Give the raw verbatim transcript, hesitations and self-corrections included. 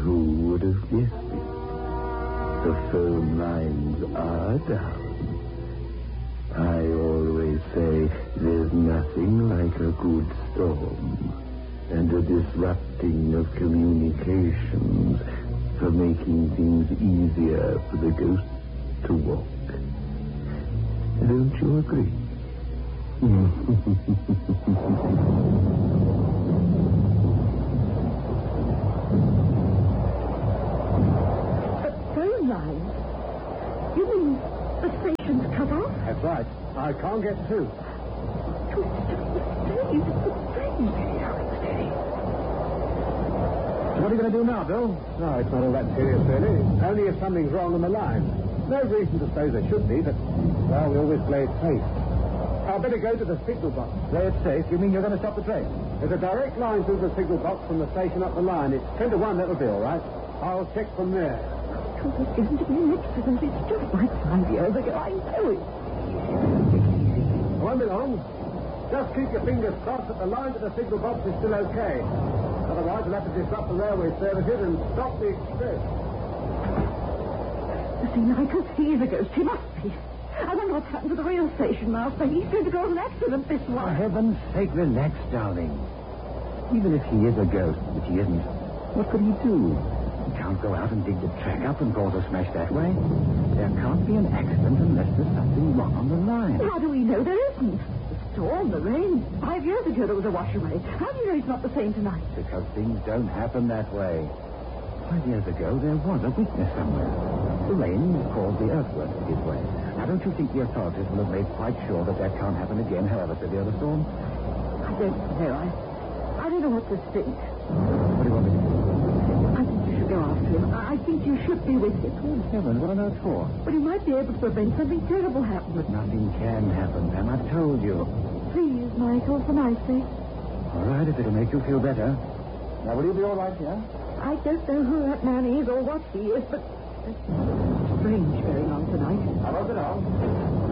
Who would have guessed it? The phone lines are down. I always say there's nothing like a good storm and a disrupting of communications for making things easier for the ghost to walk. Don't you agree? Phone lines? You mean the station's cut off? That's right. I can't get through. Steady, steady. What are you going to do now, Bill? No, it's not all that serious, really. Only if something's wrong on the line. No reason to suppose there should be, but, well, we always play it safe. I'll better go to the signal box. Play it safe? You mean you're going to stop the train? There's a direct line through the signal box from the station up the line. It's ten to one, that'll be all right. I'll check from there. Oh, it isn't to be an accident. It's just like five years ago. I know it. I won't be long. Just keep your fingers crossed that the line to the signal box is still okay. Otherwise, we'll have to disrupt the railway services and stop the express. You see, Michael, he is a ghost. He must be. I wonder what's happened to the rail station master. He's going to go in an accident this For one. heaven's sake, relax, darling. Even if he is a ghost, which he isn't, what could he do? He can't go out and dig the track up and cause a smash that way. There can't be an accident unless there's something wrong on the line. How do we know there isn't? The storm, the rain. Five years ago there was a wash away. How do you know it's not the same tonight? Because things don't happen that way. Five years ago, there was a weakness somewhere. The rain caused the earthwork to give way. Now, don't you think the authorities will have made quite sure that that can't happen again, however severe the storm? I don't know. I, I don't know what to think. What do you want me to do? I think you should go after him. I think you should be with him. Good heavens, what on earth for? But you might be able to prevent something terrible happening. But nothing can happen, Pam. I've told you. Please, Michael, for my sake. All right, if it'll make you feel better. Now, will you be all right here? I don't know who that man is or what he is, but it's strange going on tonight. I won't get on.